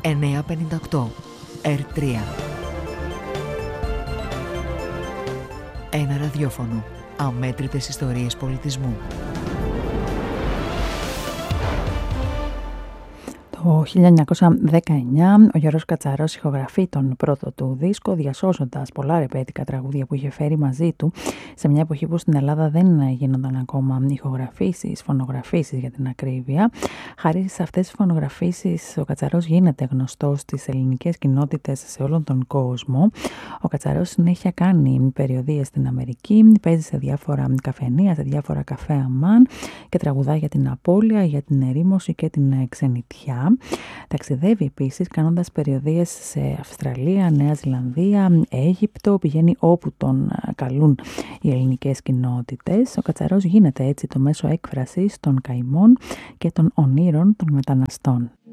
958 R3. Ένα ραδιόφωνο. Αμέτρητες ιστορίες πολιτισμού. Το 1919 ο Γιώργος Κατσαρός ηχογραφεί τον πρώτο του δίσκο, διασώζοντας πολλά ρεπέτικα τραγούδια που είχε φέρει μαζί του σε μια εποχή που στην Ελλάδα δεν γίνονταν ακόμα ηχογραφήσεις, φωνογραφήσεις για την ακρίβεια. Χάρη σε αυτές τις φωνογραφήσεις ο Κατσαρός γίνεται γνωστός στις ελληνικές κοινότητες σε όλον τον κόσμο. Ο Κατσαρός συνέχεια κάνει περιοδίες στην Αμερική, παίζει σε διάφορα καφενεία, σε διάφορα καφέ αμάν και τραγουδά για την απώλεια, για την ερήμωση και την ξενιτιά. Ταξιδεύει επίσης κάνοντας περιοδίες σε Αυστραλία, Νέα Ζηλανδία, Αίγυπτο, πηγαίνει όπου τον καλούν οι ελληνικές κοινότητες. Ο Κατσαρός γίνεται έτσι το μέσο έκφρασης των καημών και των ονείρων των μεταναστών.